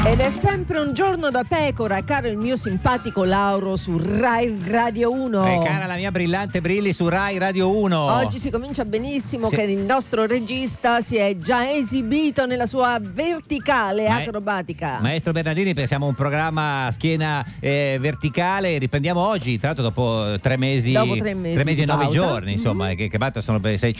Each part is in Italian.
Ed è sempre un giorno da pecora, caro il mio simpatico Lauro su Rai Radio 1. Cara la mia brillante Brilli su Rai Radio 1. Oggi si comincia benissimo, che il nostro regista si è già esibito nella sua verticale acrobatica. Maestro Bernardini, pensiamo a un programma a schiena verticale. Riprendiamo oggi, tra l'altro dopo 3 mesi. Dopo 3 mesi. 3 mesi e 9 giorni, insomma, che sono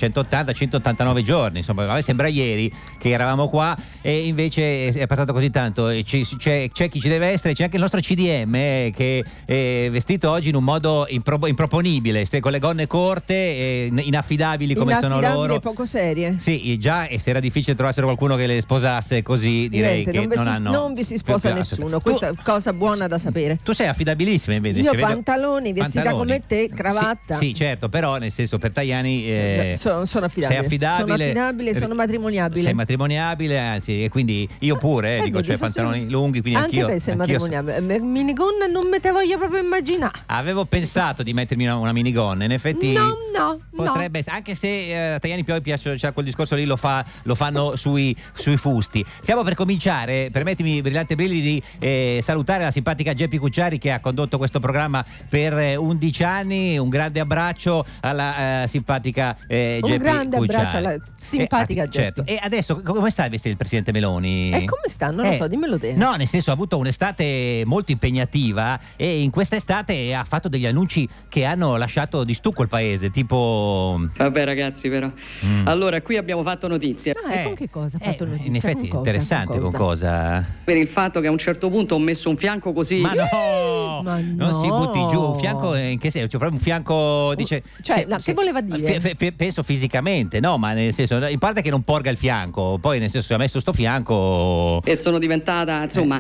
189 giorni. Insomma, a me sembra ieri che eravamo qua e invece è passato così tanto. C'è chi ci deve essere, c'è anche il nostro CDM che è vestito oggi in un modo improponibile, con le gonne corte, inaffidabili come sono loro. E poco serie. Sì, già, e se era difficile trovassero qualcuno che le sposasse così, direi che non vi si sposa nessuno. Questa è cosa buona da sapere. Tu sei affidabilissima invece. Io pantaloni, vestita come te, cravatta. Sì, certo, però nel senso per Tajani sono affidabile. Sei affidabile. Sono affidabile, sono matrimoniabile. Sei matrimoniabile, anzi, e quindi io pure, dico, cioè pantaloni lunghi, quindi anche te sei matrimoniabile. Minigonna non me te voglio proprio immaginare. Avevo pensato di mettermi una minigonna, in effetti no, potrebbe essere, anche se Tajani poi piace, cioè quel discorso lì lo fanno sui fusti. Stiamo per cominciare, permettimi brillante Brilli di salutare la simpatica Geppi Cucciari che ha condotto questo programma per 11 anni. Un grande abbraccio alla simpatica Geppi Cucciari. Un grande abbraccio alla simpatica Geppi. Certo. E adesso come sta il vestire il presidente Meloni? E come sta? Non lo so, dimmelo te. No, nel senso ha avuto un'estate molto impegnativa e in quest'estate ha fatto degli annunci che hanno lasciato di stucco il paese, tipo... Vabbè ragazzi, però. Allora, qui abbiamo fatto notizia. Con che cosa ha fatto notizia? In effetti è interessante con cosa? Per il fatto che a un certo punto ho messo un fianco così. Ma no! Non si butti giù. Un fianco in che senso? Cioè proprio un fianco, dice... che voleva dire? Penso fisicamente, no, ma nel senso, in parte che non porga il fianco, poi nel senso ha messo sto fianco... E sono diventata, insomma,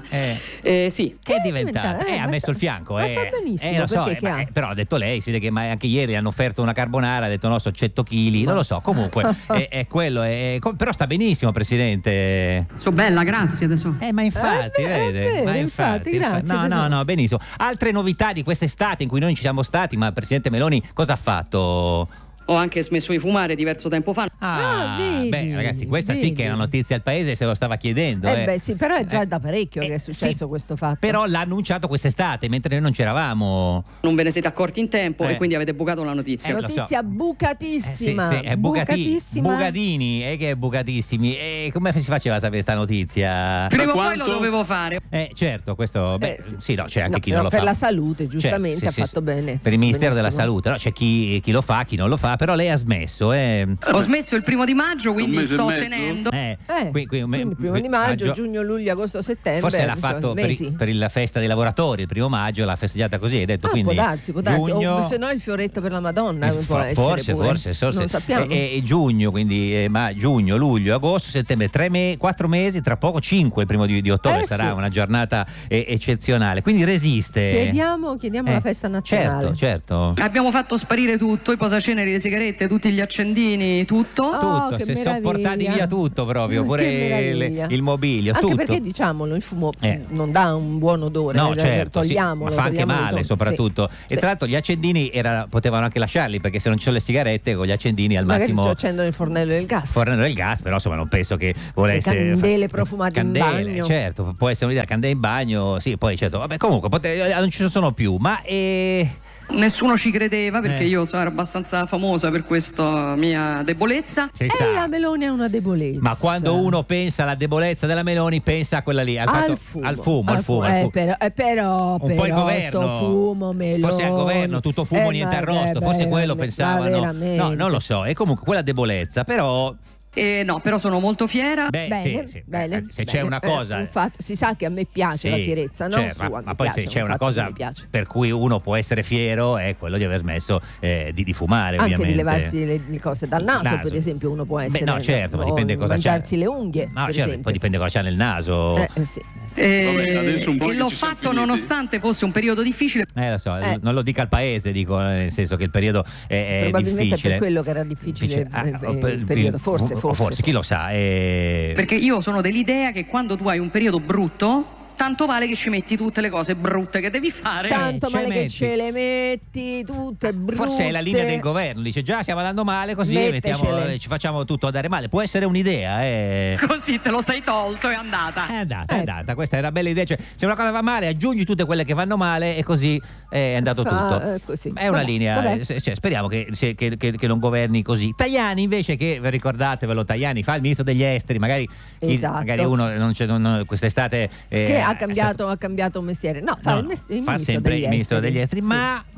sì. Che è diventata? Ha messo il fianco. Ma sta benissimo, lo so, però ha detto lei, si vede che anche ieri hanno offerto una carbonara, ha detto no, so 100 kg, non lo so, comunque è quello, però sta benissimo, Presidente. So bella, grazie adesso. Ma infatti, vede? Ma infatti, grazie. No, benissimo. Altre novità di quest'estate in cui noi non ci siamo stati, ma il Presidente Meloni cosa ha fatto? Ho anche smesso di fumare diverso tempo fa. Vedi, beh, ragazzi, questa sì che è una notizia al paese, se lo stava chiedendo. Beh, sì, però è già da parecchio che è successo questo fatto. Però l'ha annunciato quest'estate, mentre noi non c'eravamo. Non ve ne siete accorti in tempo e quindi avete bucato la notizia. Notizia bucatissima. Sì, è bucatissima. Bucatini, che è bucatissimi. E come si faceva a sapere sta notizia? Prima o poi lo dovevo fare. Certo, questo sì, no, c'è anche chi non lo fa. Per la salute, giustamente, ha fatto bene. Per il Ministero della Salute, no? C'è chi lo fa, chi non lo fa. Però lei ha smesso. Ho smesso il 1 maggio, quindi sto tenendo. Quindi il 1 maggio, giugno, luglio, agosto, settembre. Forse l'ha fatto per la festa dei lavoratori, il 1 maggio l'ha festeggiata così, hai detto. Quindi può darsi. Giugno, o se no il fioretto per la Madonna. Forse. Non sappiamo. E giugno, quindi giugno, luglio, agosto, settembre, 4 mesi, tra poco 5 il 1 di ottobre. Sarà una giornata eccezionale. Quindi resiste. Chiediamo la festa nazionale. Certo. Abbiamo fatto sparire tutto, i posaceneri, le sigarette, tutti gli accendini, tutto. Se sono portati via tutto proprio, pure il mobilio. Anche tutto. Perché diciamolo, il fumo non dà un buon odore. No, certo, togliamolo. Ma fa anche male, soprattutto. E tra l'altro gli accendini potevano anche lasciarli, perché se non ci sono le sigarette, con gli accendini al massimo. Magari ci accendono il fornello del gas. Però insomma non penso che volesse. Candele profumate in bagno. Certo, può essere un'idea, candele in bagno, sì, poi certo. Vabbè, comunque non ci sono più, ma nessuno ci credeva perché io ero abbastanza famosa per questa mia debolezza. La Meloni è una debolezza. Ma quando uno pensa alla debolezza della Meloni, pensa a quella lì, al fumo. Però un po' il governo. Fumo, Meloni. Forse al governo, tutto fumo, niente arrosto. Forse quello pensavano. No, non lo so. E comunque quella debolezza, però. No, però sono molto fiera. Bene. Se c'è una cosa. Infatti, si sa che a me piace la fierezza, non sua. Ma poi se c'è una cosa per cui uno può essere fiero è quello di aver smesso di fumare. Anche ovviamente. Di levarsi le cose dal naso, per esempio, uno può essere. No, certo, ma dipende cosa c'è. Mangiarsi le unghie. No, per certo, poi dipende cosa c'è nel naso. Sì. E l'ho fatto nonostante fosse un periodo difficile. Lo so, non lo dica al paese, dico, nel senso che il periodo è probabilmente difficile. È per quello che era difficile il periodo, forse chi lo sa. Perché io sono dell'idea che quando tu hai un periodo brutto, tanto vale che ci metti tutte le cose brutte che devi fare. Tanto male che metti. ce le metti tutte brutte. Forse è la linea del governo, dice già stiamo andando male, così ci facciamo tutto andare male. Può essere un'idea, Così te lo sei tolto, è andata. È andata, questa è una bella idea. Cioè, se una cosa va male, aggiungi tutte quelle che vanno male e così è andato tutto. Così. È una linea. Speriamo che non governi così. Tajani, invece, che ricordatevelo, Tajani fa il ministro degli esteri, magari uno non c'è, quest'estate. Che ha cambiato mestiere. No, fa sempre il ministro degli esteri. Sì.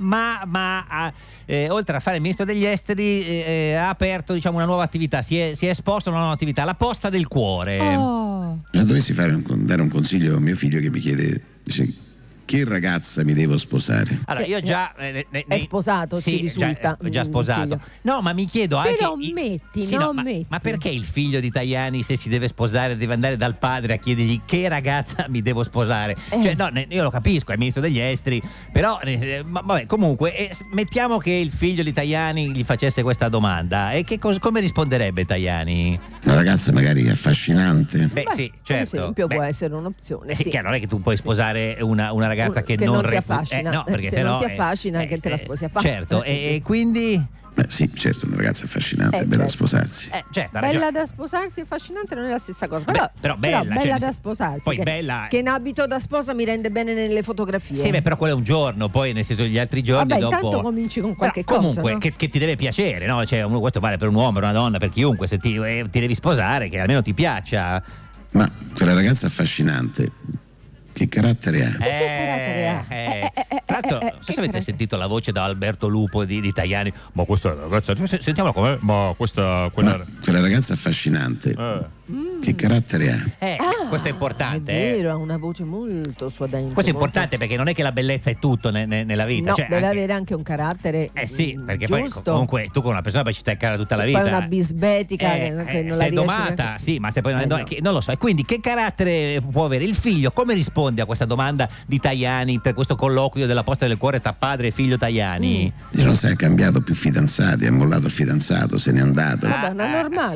Ma oltre a fare il ministro degli esteri, ha aperto, diciamo, una nuova attività. Si è esposto a una nuova attività, la posta del cuore. Se dovessi dare un consiglio a mio figlio che mi chiede, dice, che ragazza mi devo sposare? Allora, io già è sposato, ci risulta. Già sposato. No, ma mi chiedo anche. Però metti. Ma perché il figlio di Tajani, se si deve sposare, deve andare dal padre a chiedergli che ragazza mi devo sposare? Cioè, no, io lo capisco, è il ministro degli esteri, però vabbè, comunque, mettiamo che il figlio di Tajani gli facesse questa domanda, e come risponderebbe Tajani? Una ragazza magari affascinante. Beh, sì, certo. Per esempio, può essere un'opzione. Sì, chiaro, non è che tu puoi sposare una ragazza che non ti affascina. No, perché se non ti affascina, che te la sposi a fare. Certo, e quindi. Beh, sì, certo, una ragazza affascinante, bella da sposarsi. Certo, bella da sposarsi e affascinante non è la stessa cosa. Però bella da sposarsi. Poi bella. Che in abito da sposa mi rende bene nelle fotografie. Sì, però quello è un giorno, poi nel senso gli altri giorni vabbè, dopo. intanto cominci con qualche cosa. Comunque, no? che ti deve piacere, no? Cioè, questo vale per un uomo, per una donna, per chiunque. Se ti devi sposare, che almeno ti piaccia. Ma quella ragazza affascinante, che carattere ha? Che carattere ha? Tra l'altro, non so se avete sentito la voce da Alberto Lupo di Tajani. Ma questa ragazza, sentiamola com'è. Ma quella ragazza affascinante, che carattere ha? Questo è importante. È vero, ha una voce molto suadente. Questo è importante perché non è che la bellezza è tutto nella vita. No, cioè, deve avere anche un carattere. Sì, perché giusto. poi comunque tu con una persona ci stai a cara tutta la vita. Poi una bisbetica che non sei la domata, neanche. sì, ma se poi non lo so. E quindi che carattere può avere il figlio? Come risponde a questa domanda di Tajani per questo colloquio della posta del cuore tra padre e figlio Tajani? Dice, non sai, ha cambiato più fidanzati, ha mollato il fidanzato, se n'è andato. Madonna,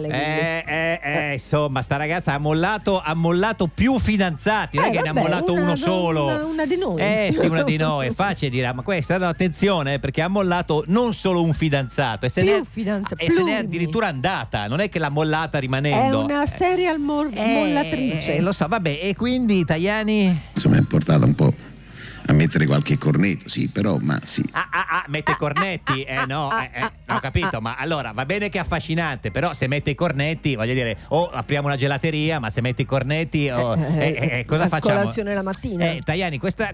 normale. Insomma, sta ragazza ha mollato più fidanzati, non è che ne ha mollato uno solo. Una di noi. Sì, una di noi. È facile dire, ma questa, no, attenzione, perché ha mollato non solo un fidanzato, e se ne è addirittura andata, non è che l'ha mollata rimanendo. È una serial mollatrice. Lo so, vabbè, e quindi Tajani. Insomma, è portata un po' a mettere qualche cornetto, sì, però, ma sì. Mette i cornetti, ho capito, ma allora va bene che è affascinante, però se mette i cornetti, voglio dire, apriamo una gelateria, ma se mette i cornetti, cosa facciamo? Colazione la mattina. Tajani, questa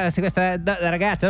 ragazza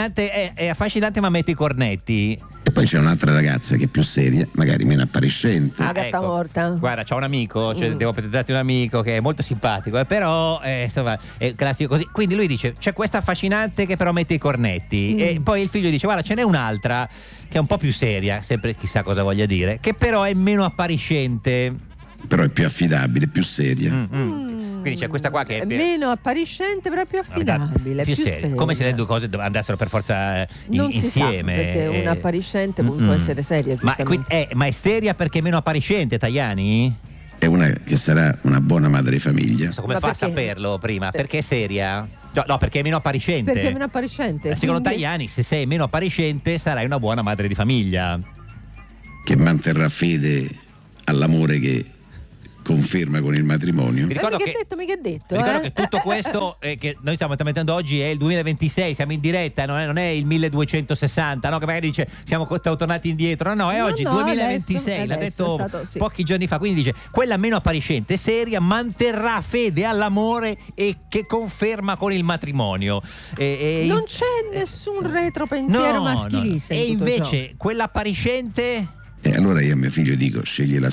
è affascinante, ma mette i cornetti. E poi c'è un'altra ragazza che è più seria, magari meno appariscente. La gatta morta. Guarda, c'ho un amico, devo presentarti un amico che è molto simpatico, però insomma è classico così. Quindi lui dice, c'è questa affascinante che però mette i cornetti, e poi il figlio dice, guarda, ce n'è un'altra che è un po' più seria, sempre chissà cosa voglia dire, che però è meno appariscente. Però è più affidabile, più seria. Quindi c'è questa qua che è meno appariscente, però più affidabile, più seria. Come se le due cose andassero per forza non insieme. Si sa, perché una appariscente può essere seria, giustamente. Ma è seria perché è meno appariscente, Tajani? È una che sarà una buona madre di famiglia. Come fa a saperlo prima? Perché è seria? No, perché è meno appariscente. Perché è meno appariscente. Secondo Tajani, se sei meno appariscente, sarai una buona madre di famiglia. Che manterrà fede all'amore che conferma con il matrimonio. Mica detto. Ricordo che tutto questo che noi stiamo trasmettendo oggi è il 2026, siamo in diretta, non è il 1260, no? Che magari dice siamo tornati indietro. No, è oggi 2026, l'ha detto pochi giorni fa. Quindi dice, quella meno appariscente, seria, manterrà fede all'amore e che conferma con il matrimonio. Non c'è nessun retropensiero maschilista. E invece quella appariscente. E allora io a mio figlio dico, scegli la